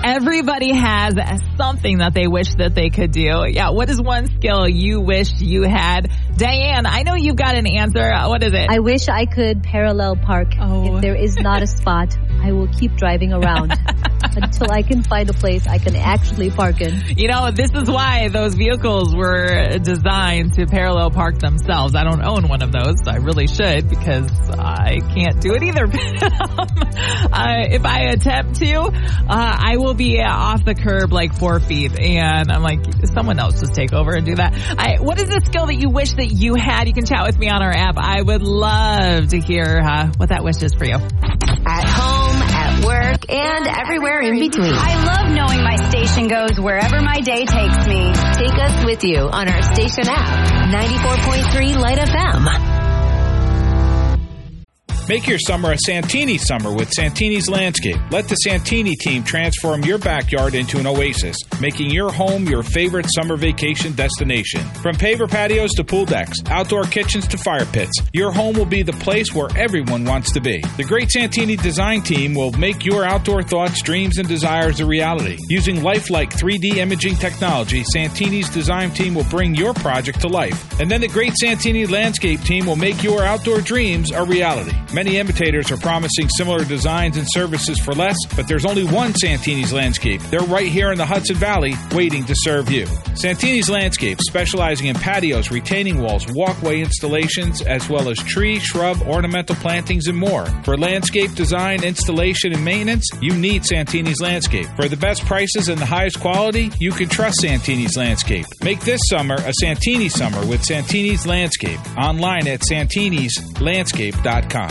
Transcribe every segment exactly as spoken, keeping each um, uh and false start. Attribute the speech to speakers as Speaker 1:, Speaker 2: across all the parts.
Speaker 1: Everybody has something that they wish that they could do. Yeah, what is one skill you wish you had? Diane, I know you've got an answer. What is it?
Speaker 2: I wish I could parallel park.
Speaker 1: Oh.
Speaker 2: If there is not a spot, I will keep driving around until I can find a place I can actually park in.
Speaker 1: You know, this is why those vehicles were designed to parallel park themselves. I don't own one of those. I really should because I can't do it either. uh, if I attempt to, uh, I will be off the curb like four feet. And I'm like, someone else just take over and do that. I, what is a skill that you wish that you had? You can chat with me on our app. I would love to hear uh, what that wish is for you.
Speaker 3: At home, at work, and everywhere in between.
Speaker 4: I love knowing my station goes wherever my day takes me.
Speaker 3: Take us with you on our station app, ninety-four point three Light F M.
Speaker 5: Make your summer a Santini summer with Santini's Landscape. Let the Santini team transform your backyard into an oasis, making your home your favorite summer vacation destination. From paver patios to pool decks, outdoor kitchens to fire pits, your home will be the place where everyone wants to be. The great Santini design team will make your outdoor thoughts, dreams, and desires a reality. Using lifelike three D imaging technology, Santini's design team will bring your project to life. And then the great Santini Landscape team will make your outdoor dreams a reality. Many imitators are promising similar designs and services for less, but there's only one Santini's Landscape. They're right here in the Hudson Valley, waiting to serve you. Santini's Landscape, specializing in patios, retaining walls, walkway installations, as well as tree, shrub, ornamental plantings, and more. For landscape design, installation, and maintenance, you need Santini's Landscape. For the best prices and the highest quality, you can trust Santini's Landscape. Make this summer a Santini summer with Santini's Landscape. Online at santinis landscape dot com.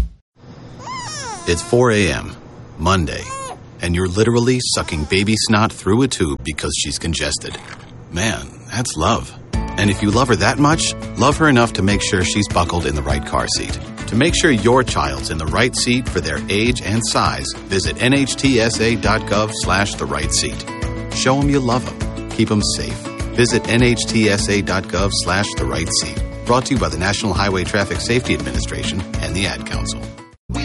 Speaker 6: It's four a.m., Monday, and you're literally sucking baby snot through a tube because she's congested. Man, that's love. And if you love her that much, love her enough to make sure she's buckled in the right car seat. To make sure your child's in the right seat for their age and size, visit nhtsa.gov slash the right seat. Show them you love them. Keep them safe. Visit nhtsa.gov slash the right seat. Brought to you by the National Highway Traffic Safety Administration and the Ad Council.